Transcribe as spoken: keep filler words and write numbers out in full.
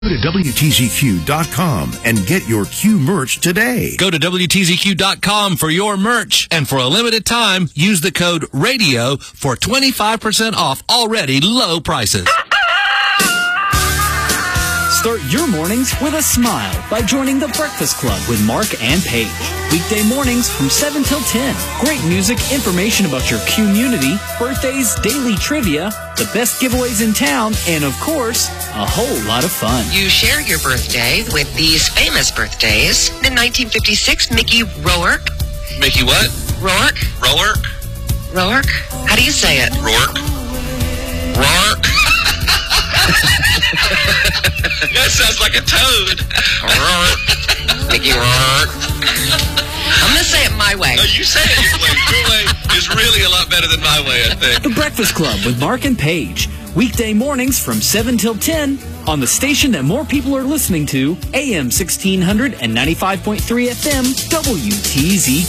Go to W T Z Q dot com and get your Q merch today. Go to W T Z Q dot com for your merch. And for a limited time, use the code RADIO for twenty-five percent off already low prices. Start your mornings with a smile by joining The Breakfast Club with Mark and Paige. Weekday mornings from seven till ten. Great music, information about your community, birthdays, daily trivia, the best giveaways in town, and of course, a whole lot of fun. You share your birthday with these famous birthdays. In nineteen fifty-six, Mickey Rourke. Mickey what? Rourke. Rourke? Rourke? How do you say it? Rourke. Rourke. That sounds like a toad. Rourke. Mickey Rourke. I'm going to say it my way. No, you say it your way. Your way is really a lot better than my way, I think. The Breakfast Club with Mark and Paige. Weekday mornings from seven till ten on the station that more people are listening to, A M sixteen hundred and ninety-five point three F M, W T Z